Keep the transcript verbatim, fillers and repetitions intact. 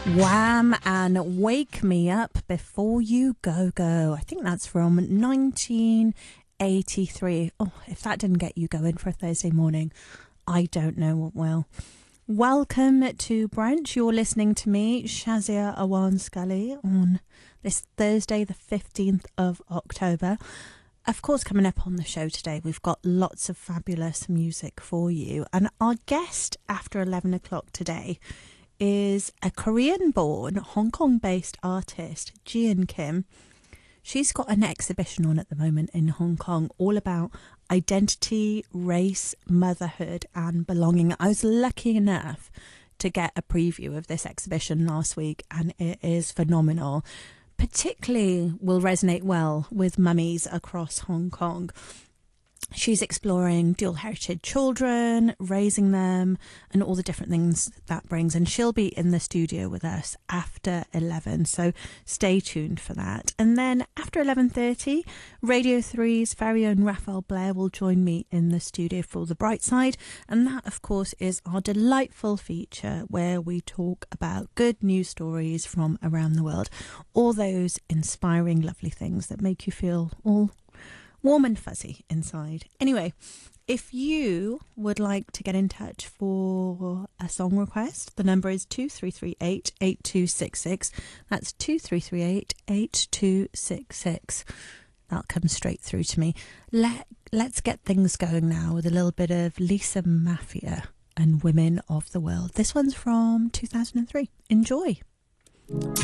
Wham! And Wake Me Up Before You Go Go. I think that's from nineteen eighty-three. Oh, if that didn't get you going for a Thursday morning, I don't know what will. Welcome to Brunch. You're listening to me, Shazia Awan Scully, on this Thursday, the fifteenth of October. Of course, coming up on the show today, we've got lots of fabulous music for you. And our guest after eleven o'clock today is a Korean-born, Hong Kong-based artist, Jian Kim. She's got an exhibition on at the moment in Hong Kong all about identity, race, motherhood and belonging. I was lucky enough to get a preview of this exhibition last week and it is phenomenal. Particularly will resonate well with mummies across Hong Kong. She's exploring dual heritage children, raising them, and all the different things that brings. And she'll be in the studio with us after eleven, so stay tuned for that. And then after eleven thirty, Radio three's very own Raphael Blair will join me in the studio for The Bright Side. And that, of course, is our delightful feature where we talk about good news stories from around the world. All those inspiring, lovely things that make you feel all warm and fuzzy inside. Anyway, if you would like to get in touch for a song request, the number is two three three eight, eight two six six. That's two three three eight, eight two six six. That'll come straight through to me. Let, let's get things going now with a little bit of Lisa Mafia and Women of the World. This one's from two thousand three. Enjoy.